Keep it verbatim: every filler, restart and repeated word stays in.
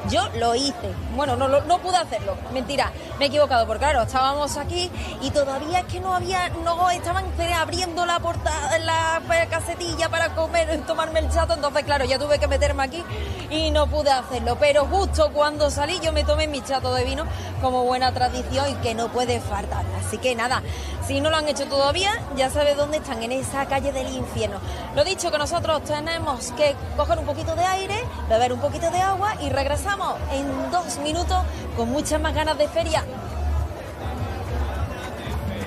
Yo lo hice. Bueno, no, no, no pude hacerlo. Mentira, me he equivocado, porque claro, estábamos aquí y todavía es que no había, no estaban abriendo la portada, la casetilla para comer, tomarme el chato, entonces claro, ya tuve que meterme aquí y no pude hacerlo. Pero justo cuando salí yo me tomé mi chato de vino como buena tradición y que no puede faltar. Así que nada, si no lo han hecho todavía, ya sabes dónde están, en esa calle del infierno. Lo dicho, que nosotros tenemos que coger un poquito de aire, beber un poquito de agua y regresamos en dos minutos con muchas más ganas de feria